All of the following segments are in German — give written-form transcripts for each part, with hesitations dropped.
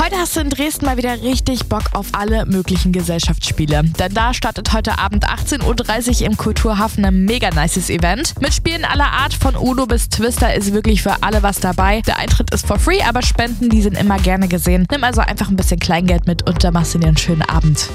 Heute hast du in Dresden mal wieder richtig Bock auf alle möglichen Gesellschaftsspiele. Denn da startet heute Abend 18.30 Uhr im Kulturhafen ein mega nices Event. Mit Spielen aller Art, von Uno bis Twister, ist wirklich für alle was dabei. Der Eintritt ist for free, aber Spenden, die sind immer gerne gesehen. Nimm also einfach ein bisschen Kleingeld mit und dann machst du dir einen schönen Abend.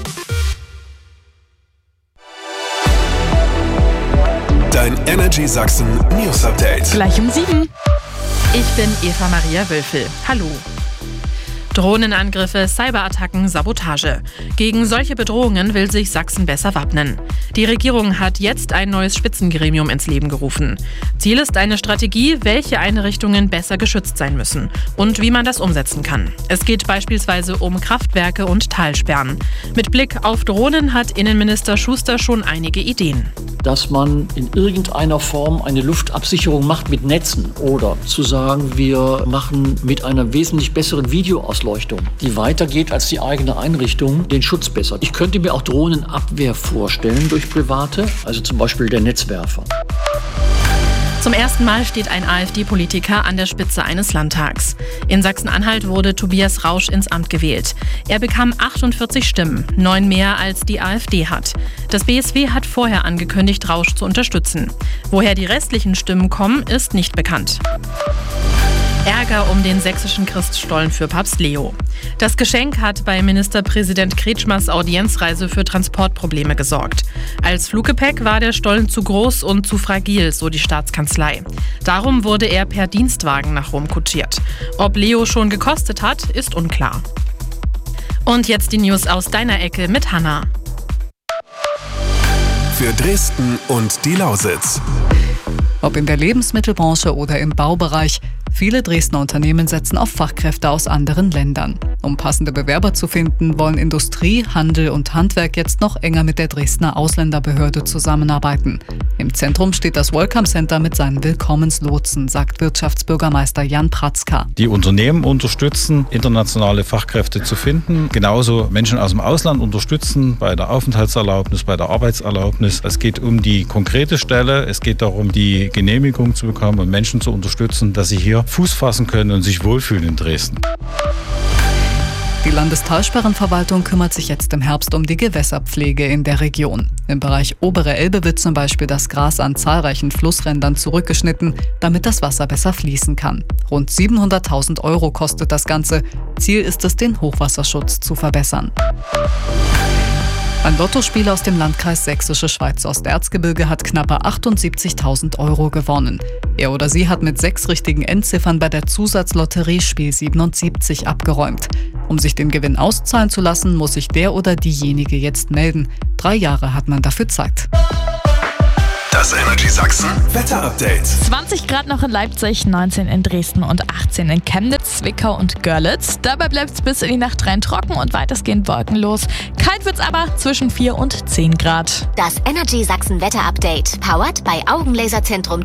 Dein Energy Sachsen News Update. Gleich um 7. Ich bin Eva Maria Wölfel. Hallo. Drohnenangriffe, Cyberattacken, Sabotage. Gegen solche Bedrohungen will sich Sachsen besser wappnen. Die Regierung hat jetzt ein neues Spitzengremium ins Leben gerufen. Ziel ist eine Strategie, welche Einrichtungen besser geschützt sein müssen und wie man das umsetzen kann. Es geht beispielsweise um Kraftwerke und Talsperren. Mit Blick auf Drohnen hat Innenminister Schuster schon einige Ideen. Dass man in irgendeiner Form eine Luftabsicherung macht mit Netzen oder zu sagen, wir machen mit einer wesentlich besseren Videoausleuchtung, die weitergeht als die eigene Einrichtung, den Schutz besser. Ich könnte mir auch Drohnenabwehr vorstellen durch Private, also zum Beispiel der Netzwerfer. Zum ersten Mal steht ein AfD-Politiker an der Spitze eines Landtags. In Sachsen-Anhalt wurde Tobias Rausch ins Amt gewählt. Er bekam 48 Stimmen, 9 mehr als die AfD hat. Das BSW hat vorher angekündigt, Rausch zu unterstützen. Woher die restlichen Stimmen kommen, ist nicht bekannt. Ärger um den sächsischen Christstollen für Papst Leo. Das Geschenk hat bei Ministerpräsident Kretschmers Audienzreise für Transportprobleme gesorgt. Als Fluggepäck war der Stollen zu groß und zu fragil, so die Staatskanzlei. Darum wurde er per Dienstwagen nach Rom kutschiert. Ob Leo schon gekostet hat, ist unklar. Und jetzt die News aus deiner Ecke mit Hanna. Für Dresden und die Lausitz. Ob in der Lebensmittelbranche oder im Baubereich, viele Dresdner Unternehmen setzen auf Fachkräfte aus anderen Ländern. Um passende Bewerber zu finden, wollen Industrie, Handel und Handwerk jetzt noch enger mit der Dresdner Ausländerbehörde zusammenarbeiten. Im Zentrum steht das Welcome Center mit seinen Willkommenslotsen, sagt Wirtschaftsbürgermeister Jan Pratzka. Die Unternehmen unterstützen, internationale Fachkräfte zu finden, genauso Menschen aus dem Ausland unterstützen bei der Aufenthaltserlaubnis, bei der Arbeitserlaubnis. Es geht um die konkrete Stelle, es geht darum, die Genehmigung zu bekommen und Menschen zu unterstützen, dass sie hier Fuß fassen können und sich wohlfühlen in Dresden. Die Landestalsperrenverwaltung kümmert sich jetzt im Herbst um die Gewässerpflege in der Region. Im Bereich Obere Elbe wird zum Beispiel das Gras an zahlreichen Flussrändern zurückgeschnitten, damit das Wasser besser fließen kann. Rund 700.000 € kostet das Ganze. Ziel ist es, den Hochwasserschutz zu verbessern. Ein Lottospieler aus dem Landkreis Sächsische Schweiz-Osterzgebirge hat knappe 78.000 € gewonnen. Er oder sie hat mit 6 richtigen Endziffern bei der Zusatzlotterie Spiel 77 abgeräumt. Um sich den Gewinn auszahlen zu lassen, muss sich der oder diejenige jetzt melden. 3 Jahre hat man dafür Zeit. Das Energy Sachsen Wetter-Update. 20 Grad noch in Leipzig, 19 in Dresden und 18 in Chemnitz, Zwickau und Görlitz. Dabei bleibt es bis in die Nacht rein trocken und weitestgehend wolkenlos. Kalt wird's aber zwischen 4 und 10 Grad. Das Energy Sachsen Wetter-Update, powered bei Augenlaserzentrum